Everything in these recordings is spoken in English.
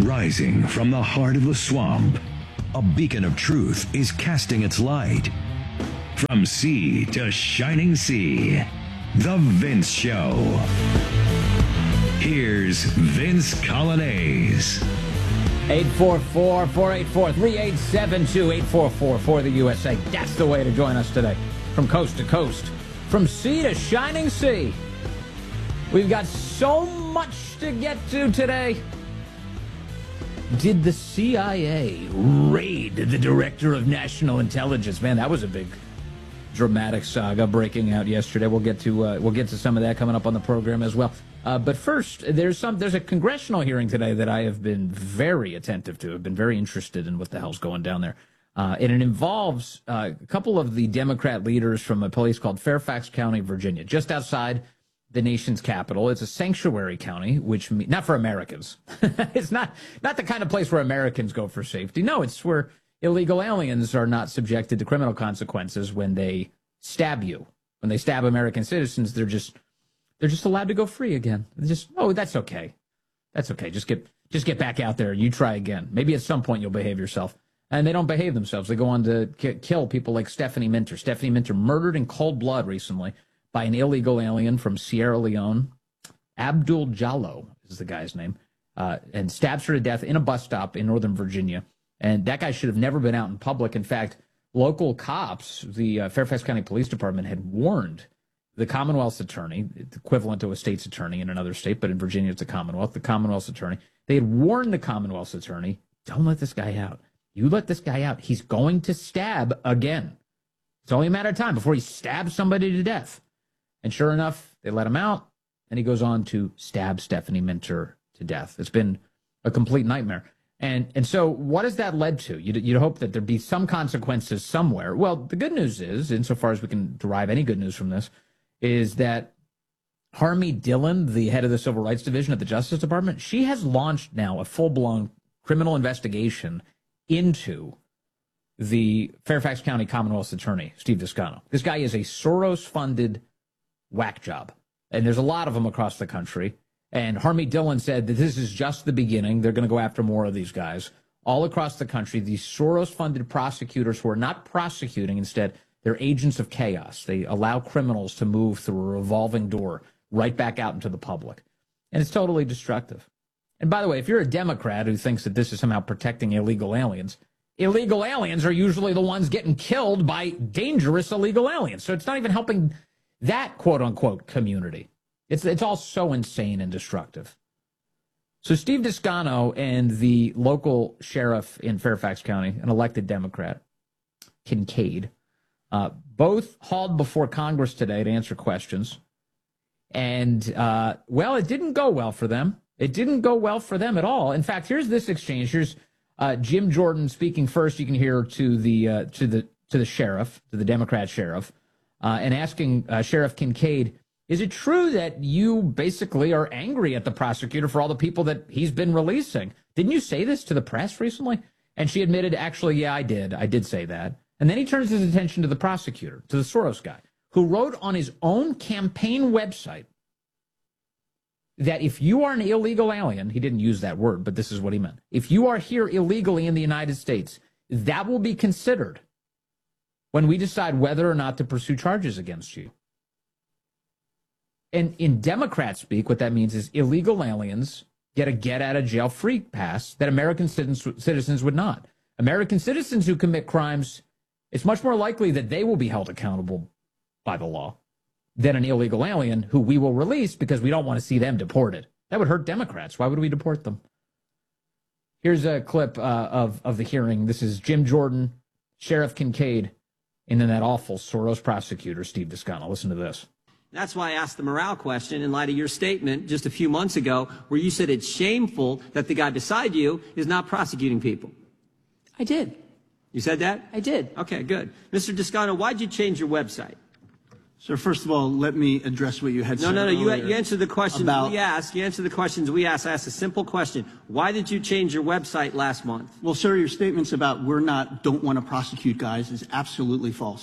Rising from the heart of the swamp, a beacon of truth is casting its light. From sea to shining sea, The Vince Show. Here's Vince Coglianese. 844-484-3872, 844 for the USA. That's the way to join us today. From coast to coast, from sea to shining sea. We've got so much to get to today. Did the CIA raid the Director of National Intelligence? Man, that was a big dramatic saga breaking out yesterday. We'll get to some of that coming up on the program as well. But first, there's a congressional hearing today that I have been very attentive to. I've been very interested in what the hell's going down there. And it involves a couple of the Democrat leaders from a place called Fairfax County, Virginia, just outside the nation's capital. It's a sanctuary county, which not for Americans. It's not the kind of place where Americans go for safety. No, it's where illegal aliens are not subjected to criminal consequences when they stab you. When they stab American citizens, they're just allowed to go free again. That's okay. That's okay. Just get back out there. You try again. Maybe at some point you'll behave yourself. And they don't behave themselves. They go on to kill people like Stephanie Minter. Stephanie Minter murdered in cold blood recently by an illegal alien from Sierra Leone. Abdul Jallo is the guy's name. And stabs her to death in a bus stop in Northern Virginia. And that guy should have never been out in public. In fact, local cops, the Fairfax County Police Department, had warned the Commonwealth's attorney, equivalent to a state's attorney in another state, but in Virginia it's a Commonwealth, the Commonwealth's attorney. They had warned the Commonwealth's attorney, don't let this guy out. You let this guy out, he's going to stab again. It's only a matter of time before he stabs somebody to death. And sure enough, they let him out, and he goes on to stab Stephanie Minter to death. It's been a complete nightmare. And so what has that led to? You'd hope that there'd be some consequences somewhere. Well, the good news is, insofar as we can derive any good news from this, is that Harmie Dillon, the head of the Civil Rights Division at the Justice Department, she has launched now a full-blown criminal investigation into the Fairfax County Commonwealth's attorney, Steve Descano. This guy is a Soros-funded whack job, and there's a lot of them across the country. And Harmie Dillon said that this is just the beginning. They're going to go after more of these guys all across the country. These Soros-funded prosecutors who are not prosecuting, instead, they're agents of chaos. They allow criminals to move through a revolving door right back out into the public. And it's totally destructive. And by the way, if you're a Democrat who thinks that this is somehow protecting illegal aliens are usually the ones getting killed by dangerous illegal aliens. So it's not even helping that quote-unquote community. It's all so insane and destructive. So Steve Descano and the local sheriff in Fairfax County, an elected Democrat, Kincaid, both hauled before Congress today to answer questions. And, it didn't go well for them. It didn't go well for them at all. In fact, here's this exchange. Here's Jim Jordan speaking first. You can hear to the sheriff, to the Democrat sheriff, and asking Sheriff Kincaid, is it true that you basically are angry at the prosecutor for all the people that he's been releasing? Didn't you say this to the press recently? And she admitted, actually, yeah, I did. I did say that. And then he turns his attention to the prosecutor, to the Soros guy, who wrote on his own campaign website that if you are an illegal alien, he didn't use that word, but this is what he meant. If you are here illegally in the United States, that will be considered when we decide whether or not to pursue charges against you. And in Democrat speak, what that means is illegal aliens get a get-out-of-jail-free pass that American citizens would not. American citizens who commit crimes, it's much more likely that they will be held accountable by the law than an illegal alien who we will release because we don't want to see them deported. That would hurt Democrats. Why would we deport them? Here's a clip of the hearing. This is Jim Jordan, Sheriff Kincaid, and then that awful Soros prosecutor, Steve Descano. Listen to this. That's why I asked the morale question in light of your statement just a few months ago where you said it's shameful that the guy beside you is not prosecuting people. I did. You said that? I did. Okay, good. Mr. Descano, why'd you change your website? Sir, first of all, let me address what you had said earlier. You answered the questions we asked. You answered the questions we asked. I asked a simple question. Why did you change your website last month? Well, sir, your statements about don't want to prosecute guys is absolutely false.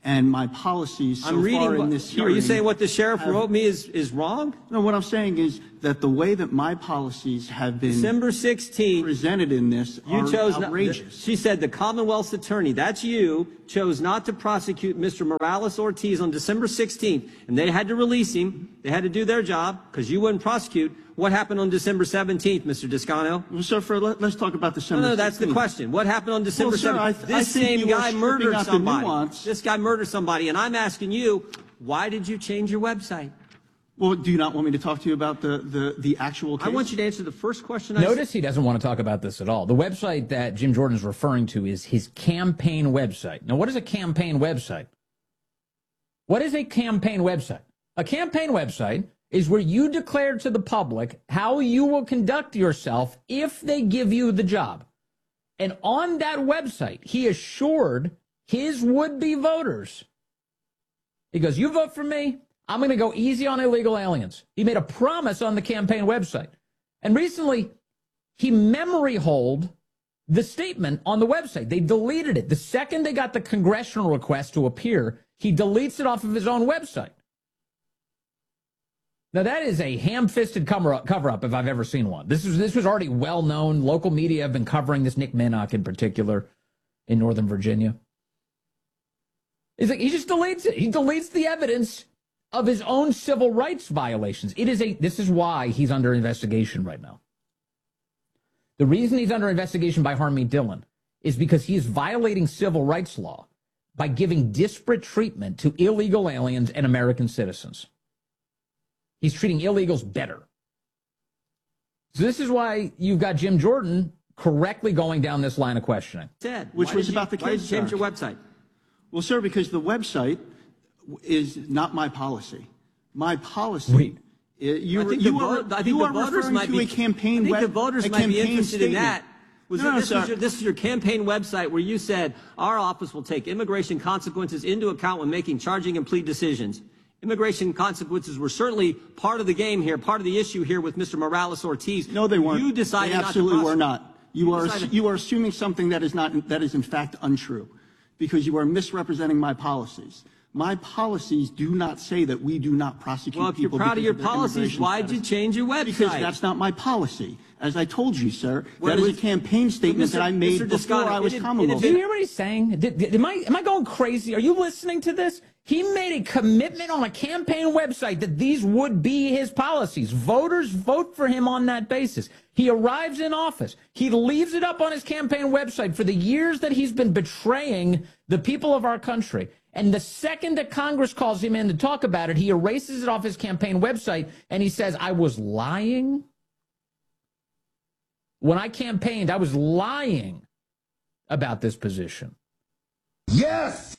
and my policies so I'm reading. far in this hearing. Are you saying what the sheriff wrote me is wrong? No, what I'm saying is that the way that my policies have been December 16th, presented in this you are chose outrageous. not, she said the Commonwealth's attorney, that's you, chose not to prosecute Mr. Morales-Ortiz on December 16th, and they had to release him. They had to do their job because you wouldn't prosecute. What happened on December 17th, Mr. Descano? Well, sir, let's talk about December 16th. No, that's the question. What happened on December 17th? I This think same you guy are murdered stripping out the somebody. nuance. This guy murdered somebody, and I'm asking you, why did you change your website? Well, do you not want me to talk to you about the actual case? I want you to answer the first question. Notice he doesn't want to talk about this at all. The website that Jim Jordan is referring to is his campaign website. Now, what is a campaign website? What is a campaign website? A campaign website is where you declare to the public how you will conduct yourself if they give you the job. And on that website, he assured his would-be voters, he goes, you vote for me, I'm going to go easy on illegal aliens. He made a promise on the campaign website. And recently, he memory holed the statement on the website. They deleted it. The second they got the congressional request to appear, he deletes it off of his own website. Now, that is a ham-fisted cover-up if I've ever seen one. This was already well-known. Local media have been covering this, Nick Minnock in particular, in Northern Virginia. It's like he just deletes it. He deletes the evidence of his own civil rights violations. This is why he's under investigation right now. The reason he's under investigation by Harmeet Dillon is because he is violating civil rights law by giving disparate treatment to illegal aliens and American citizens. He's treating illegals better. So this is why you've got Jim Jordan correctly going down this line of questioning. Which was about the case, Why did you change sir? your website? Well, sir, because the website is not my policy. My policy. Wait. I think the voters might be interested in that. This is your campaign website where you said our office will take immigration consequences into account when making charging and plea decisions. Immigration consequences were certainly part of the game here, part of the issue here with Mr. Morales-Ortiz. No, they weren't. You decided they absolutely not to were not. You are assuming something that is in fact untrue, because you are misrepresenting my policies. My policies do not say that we do not prosecute people. Well, if you're proud of your their policies, why did you change your website? Because that's not my policy. As I told you, sir, that is a campaign statement that I made before I was Commonwealth. Do you hear what he's saying? Am I going crazy? Are you listening to this? He made a commitment on a campaign website that these would be his policies. Voters vote for him on that basis. He arrives in office. He leaves it up on his campaign website for the years that he's been betraying the people of our country. And the second that Congress calls him in to talk about it, he erases it off his campaign website and he says, I was lying. When I campaigned, I was lying about this position. Yes!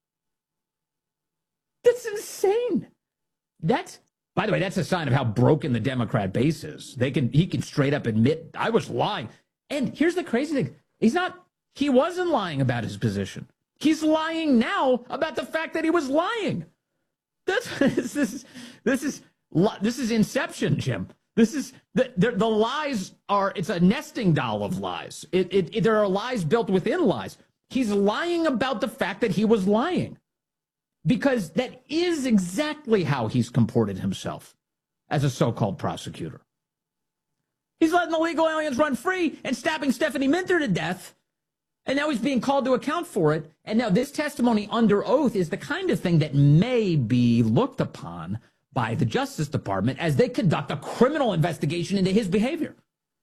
That's insane. By the way, that's a sign of how broken the Democrat base is. He can straight up admit, I was lying. And here's the crazy thing. He wasn't lying about his position. He's lying now about the fact that he was lying. This is Inception, Jim. The lies it's a nesting doll of lies. There are lies built within lies. He's lying about the fact that he was lying. Because that is exactly how he's comported himself as a so-called prosecutor. He's letting illegal aliens run free and stabbing Stephanie Minter to death. And now he's being called to account for it. And now this testimony under oath is the kind of thing that may be looked upon by the Justice Department as they conduct a criminal investigation into his behavior.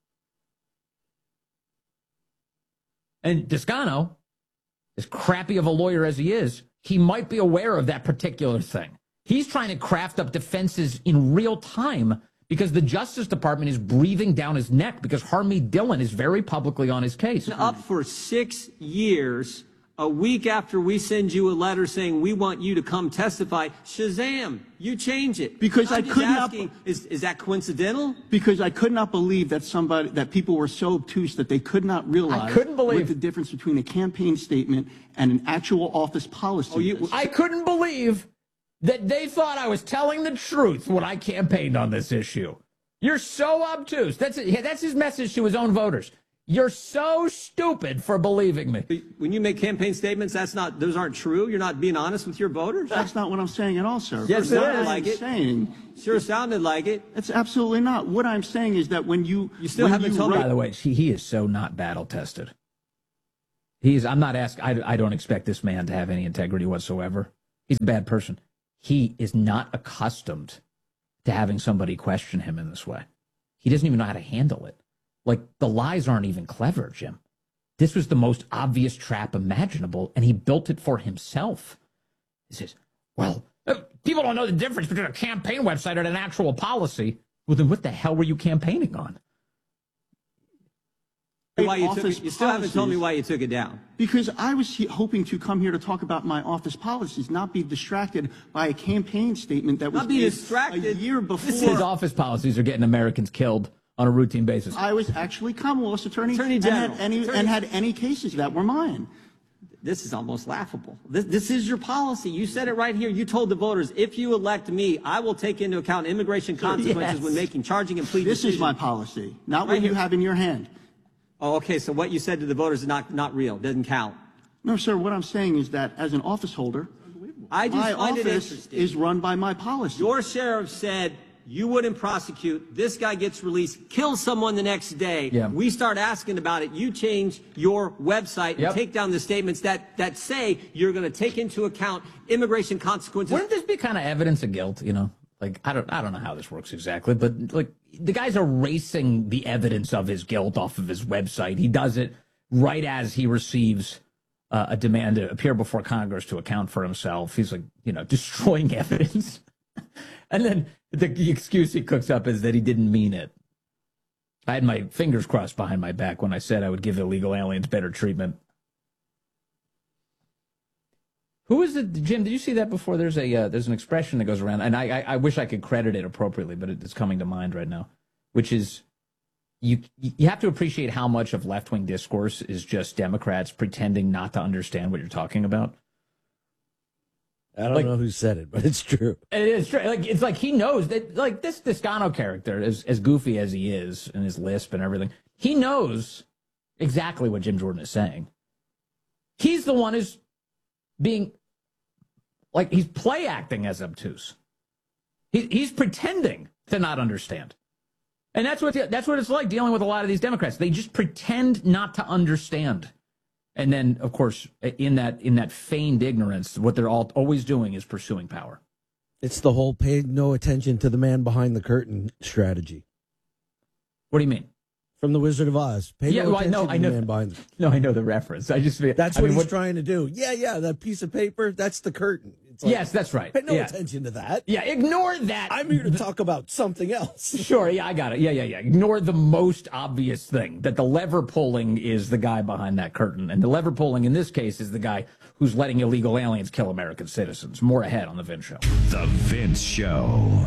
And Descano, as crappy of a lawyer as he is, he might be aware of that particular thing. He's trying to craft up defenses in real time because the Justice Department is breathing down his neck because Harmeet Dillon is very publicly on his case. Up for 6 years, a week after we send you a letter saying we want you to come testify, shazam, you change it. Because I could not. Is that coincidental? Because I could not believe that people were so obtuse that they could not realize what the difference between a campaign statement and an actual office policy is. I couldn't believe that they thought I was telling the truth when I campaigned on this issue. You're so obtuse. That's his message to his own voters. You're so stupid for believing me. When you make campaign statements, those aren't true. You're not being honest with your voters. That's not what I'm saying at all, sir. Yes, it is. Like it. Sure sounded like it. It's absolutely not. What I'm saying is that when you still haven't told me. By the way, he is so not battle tested. I'm not asking. I don't expect this man to have any integrity whatsoever. He's a bad person. He is not accustomed to having somebody question him in this way. He doesn't even know how to handle it. Like, the lies aren't even clever, Jim. This was the most obvious trap imaginable, and he built it for himself. He says, well, people don't know the difference between a campaign website and an actual policy. Well, then what the hell were you campaigning on? You still haven't told me why you took it down. Because I was hoping to come here to talk about my office policies, not be distracted by a campaign statement that was made a year before. His office policies are getting Americans killed on a routine basis. I was actually Commonwealth's attorney General. And had any cases that were mine. This is almost laughable. This is your policy. You said it right here. You told the voters, if you elect me, I will take into account immigration consequences when making charging and plea decisions. This is my policy, not what you have in your hand. Oh, okay. So what you said to the voters is not real. Doesn't count. No, sir. What I'm saying is that as an office holder, my office is run by my policy. Your sheriff said you wouldn't prosecute. This guy gets released, kills someone the next day. Yeah. We start asking about it. You change your website and take down the statements that say you're going to take into account immigration consequences. Wouldn't this be kind of evidence of guilt, you know? Like, I don't know how this works exactly, but like the guy's erasing the evidence of his guilt off of his website. He does it right as he receives a demand to appear before Congress to account for himself. He's like, destroying evidence. And then the excuse he cooks up is that he didn't mean it. I had my fingers crossed behind my back when I said I would give illegal aliens better treatment. Who is it, Jim? Did you see that before? There's an expression that goes around, and I wish I could credit it appropriately, but it's coming to mind right now, which is you have to appreciate how much of left-wing discourse is just Democrats pretending not to understand what you're talking about. I don't know who said it, but it's true. It is true. It's like he knows that, like, this Descano character, as goofy as he is, and his lisp and everything, he knows exactly what Jim Jordan is saying. He's the one who's being, like, he's play acting as obtuse. He's pretending to not understand. And that's what it's like dealing with a lot of these Democrats. They just pretend not to understand. And then, of course, in that feigned ignorance, what they're always doing is pursuing power. It's the whole pay no attention to the man behind the curtain strategy. What do you mean? From The Wizard of Oz. Pay no attention to the man behind the curtain. No, I know the reference. That's what he's trying to do. Yeah, that piece of paper, that's the curtain. It's like, yes, that's right. Pay no attention to that. Yeah, ignore that. I'm here to talk about something else. Sure, yeah, I got it. Yeah. Ignore the most obvious thing, that the lever pulling is the guy behind that curtain. And the lever pulling in this case is the guy who's letting illegal aliens kill American citizens. More ahead on The Vince Show. The Vince Show.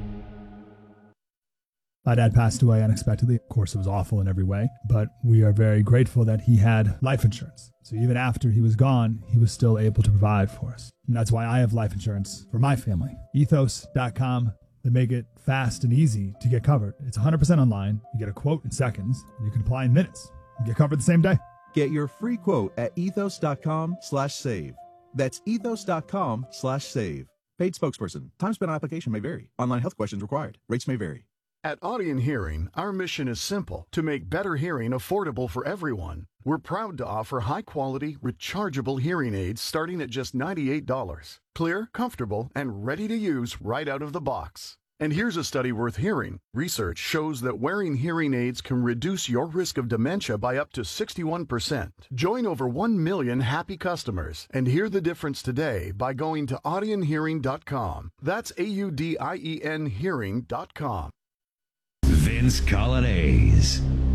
My dad passed away unexpectedly. Of course, it was awful in every way, but we are very grateful that he had life insurance. So even after he was gone, he was still able to provide for us. And that's why I have life insurance for my family. Ethos.com. They make it fast and easy to get covered. It's 100% online. You get a quote in seconds. And you can apply in minutes. You get covered the same day. Get your free quote at ethos.com/save. That's ethos.com/save. Paid spokesperson. Time spent on application may vary. Online health questions required. Rates may vary. At Audion Hearing, our mission is simple: to make better hearing affordable for everyone. We're proud to offer high-quality, rechargeable hearing aids starting at just $98. Clear, comfortable, and ready to use right out of the box. And here's a study worth hearing. Research shows that wearing hearing aids can reduce your risk of dementia by up to 61%. Join over 1 million happy customers and hear the difference today by going to audionhearing.com. That's AUDIEN hearing.com. Vince Colonnese.